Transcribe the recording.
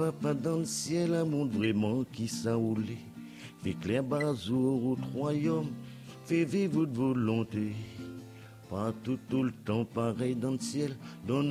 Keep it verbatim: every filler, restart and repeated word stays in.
Papa dans le ciel, un monde vraiment qui s'enroule. Fait clair bazour au royaume, fait vivre votre volonté. Pas tout, tout le temps pareil dans le ciel, donne